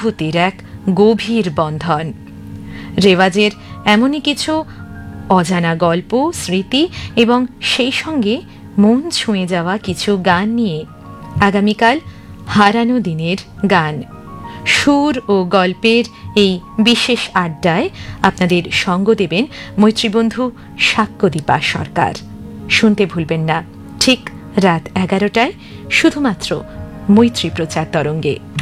অনুভূতির এক গভীর বন্ধন। রেওয়াজের এমনই কিছু অজানা গল্প, স্মৃতি এবং সেই সঙ্গে মন ছুঁয়ে যাওয়া কিছু গান নিয়ে আগামীকাল হারানো দিনের গান, সুর ও গল্পের এই বিশেষ আড্ডায় আপনাদের সঙ্গ দেবেন মৈত্রীবন্ধু সাক্ষ্যদীপা সরকার। শুনতে ভুলবেন না ঠিক রাত 11টায় শুধুমাত্র মৈত্রী প্রচার তরঙ্গে।